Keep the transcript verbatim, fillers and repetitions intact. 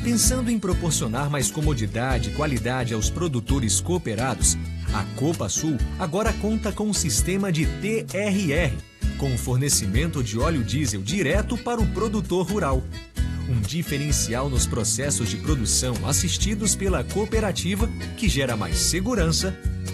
Pensando em proporcionar mais comodidade e qualidade aos produtores cooperados, a Copasul agora conta com um sistema de T R R, com o fornecimento de óleo diesel direto para o produtor rural. Um diferencial nos processos de produção assistidos pela cooperativa que gera mais segurança,